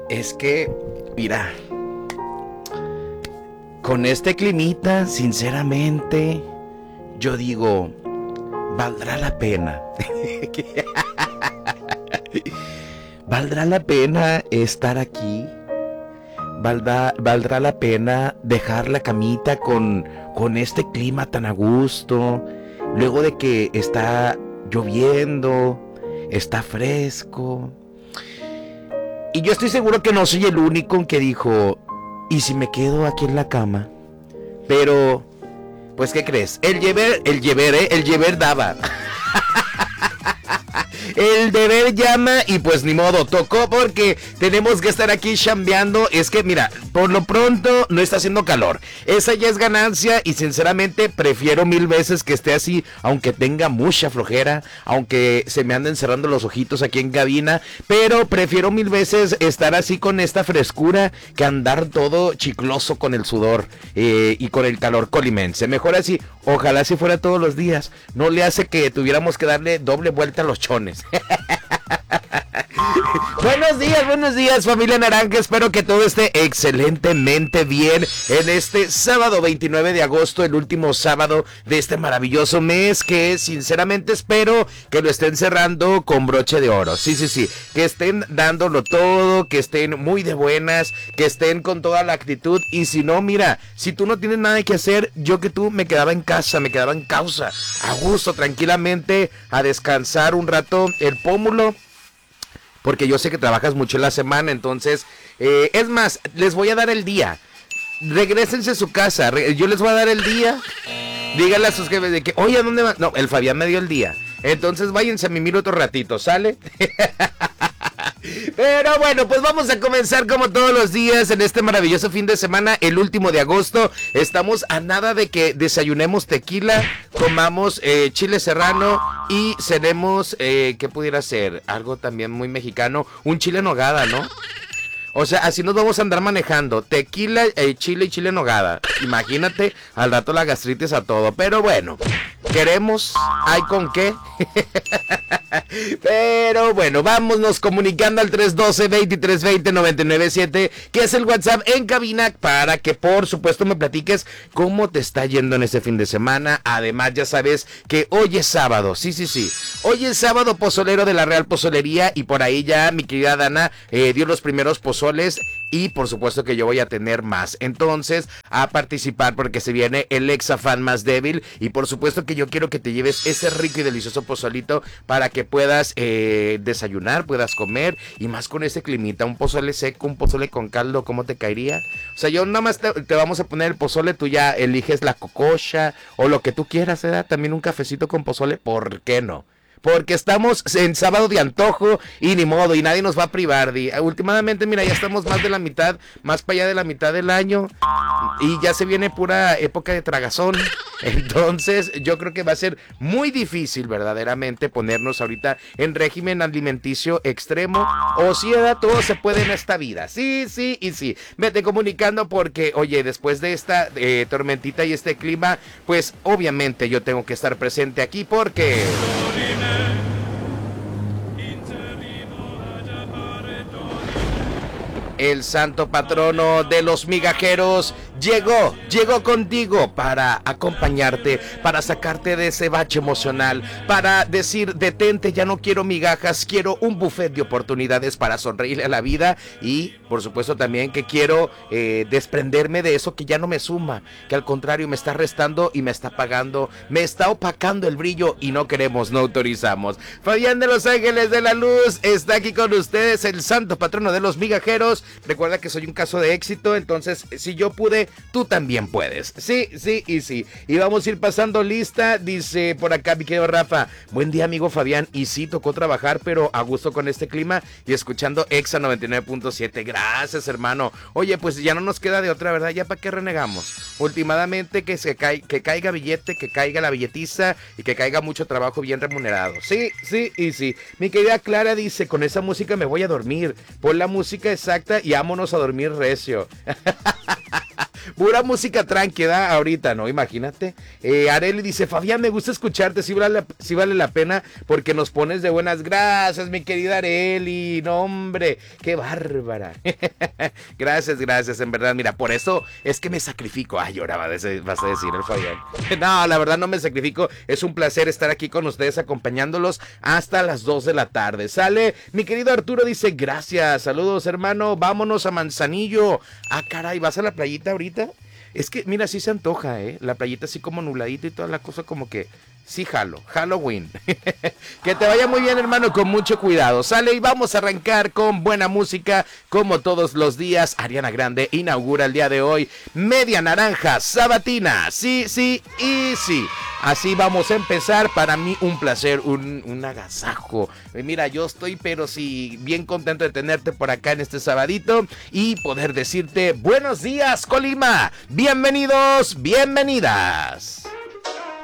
Es que, mira, con este climita, sinceramente, yo digo, valdrá la pena. ¿Valdrá la pena estar aquí? ¿Valdrá la pena dejar la camita con este clima tan a gusto? Luego de que está lloviendo, está fresco. Y yo estoy seguro que no soy el único que dijo, ¿y si me quedo aquí en la cama? Pero, pues, ¿qué crees? El deber daba. El deber llama y pues ni modo, tocó porque tenemos que estar aquí chambeando. Es que mira, por lo pronto no está haciendo calor, esa ya es ganancia y sinceramente prefiero mil veces que esté así, aunque tenga mucha flojera, aunque se me anden cerrando los ojitos aquí en cabina, pero prefiero mil veces estar así con esta frescura que andar todo chicloso con el sudor y con el calor colimense. Mejor así, ojalá si fuera todos los días, no le hace que tuviéramos que darle doble vuelta a los chones. Buenos días familia Naranja, espero que todo esté excelentemente bien en este sábado 29 de agosto, el último sábado de este maravilloso mes que sinceramente espero que lo estén cerrando con broche de oro, sí, que estén dándolo todo, que estén muy de buenas, que estén con toda la actitud y si no, mira, si tú no tienes nada que hacer, yo que tú me quedaba en casa, me quedaba en causa, a gusto, tranquilamente, a descansar un rato el pómulo. Porque yo sé que trabajas mucho en la semana, entonces, es más, les voy a dar el día. Regrésense a su casa, yo les voy a dar el día. Díganle a sus jefes de que, oye, ¿a dónde van? No, el Fabián me dio el día. Entonces váyanse a mimir otro ratito, ¿sale? Pero bueno, pues vamos a comenzar como todos los días en este maravilloso fin de semana, el último de agosto. Estamos a nada de que desayunemos tequila, comamos chile serrano y cenemos, ¿qué pudiera ser? Algo también muy mexicano, un chile en nogada, ¿no? O sea, así nos vamos a andar manejando. Tequila, chile y chile en nogada. Imagínate, al rato la gastritis a todo. Pero bueno, queremos, hay con qué. Pero bueno, vámonos comunicando al 312-2320-997, que es el WhatsApp en cabina, para que por supuesto me platiques cómo te está yendo en este fin de semana. Además ya sabes que hoy es sábado, sí, hoy es sábado pozolero de la Real Pozolería y por ahí ya mi querida Dana dio los primeros pozoles y por supuesto que yo voy a tener más. Entonces, a participar porque se viene el exafán más débil y por supuesto que yo quiero que te lleves ese rico y delicioso pozolito para que puedas desayunar, puedas comer y más con ese climita, un pozole seco, un pozole con caldo, ¿cómo te caería? O sea, yo nada más te vamos a poner el pozole, tú ya eliges la cococha o lo que tú quieras, también un cafecito con pozole, ¿por qué no? Porque estamos en sábado de antojo y ni modo, y nadie nos va a privar. Últimamente, mira, ya estamos más de la mitad, más para allá de la mitad del año y ya se viene pura época de tragazón. Entonces, yo creo que va a ser muy difícil verdaderamente ponernos ahorita en régimen alimenticio extremo. O si todo se puede en esta vida. Sí. Vete comunicando porque, oye, después de esta tormentita y este clima, pues obviamente yo tengo que estar presente aquí porque... el santo patrono de los migajeros llegó contigo para acompañarte, para sacarte de ese bache emocional, para decir, detente, ya no quiero migajas, quiero un buffet de oportunidades para sonreírle a la vida y, por supuesto, también que quiero desprenderme de eso que ya no me suma, que al contrario me está restando y me está apagando, me está opacando el brillo y no queremos, no autorizamos. Fabián de Los Ángeles de la Luz está aquí con ustedes, el santo patrono de los migajeros. Recuerda que soy un caso de éxito, entonces si yo pude, tú también puedes. Sí. Y vamos a ir pasando lista, dice por acá mi querido Rafa. Buen día, amigo Fabián. Y sí, tocó trabajar, pero a gusto con este clima y escuchando Exa 99.7. Gracias, hermano. Oye, pues ya no nos queda de otra, ¿verdad? Ya para qué renegamos. Últimamente que caiga billete, que caiga la billetiza y que caiga mucho trabajo bien remunerado. Sí. Mi querida Clara dice, con esa música me voy a dormir. Pon la música exacta y vámonos a dormir recio. Pura música tranquila ahorita, ¿no? Imagínate. Areli dice, Fabián, me gusta escucharte, sí vale la pena porque nos pones de buenas. Gracias, mi querida Areli. No, hombre, qué bárbara. Gracias, en verdad. Mira, por eso es que me sacrifico. Ay, ahora vas a decir el Fabián. No, la verdad no me sacrifico. Es un placer estar aquí con ustedes acompañándolos hasta las 2 de la tarde. Sale, mi querido Arturo dice, gracias, saludos hermano, vámonos a Manzanillo. Ah, caray, ¿vas a la playita ahorita? Es que, mira, sí se antoja, la playita así como nubladita y toda la cosa como que... Sí, Halloween. Que te vaya muy bien, hermano, con mucho cuidado. Sale y vamos a arrancar con buena música, como todos los días. Ariana Grande inaugura el día de hoy Media Naranja Sabatina. Sí. Así vamos a empezar. Para mí un placer, un agasajo. Mira, yo estoy, pero sí, bien contento de tenerte por acá en este sabadito y poder decirte buenos días, Colima. Bienvenidos, bienvenidas.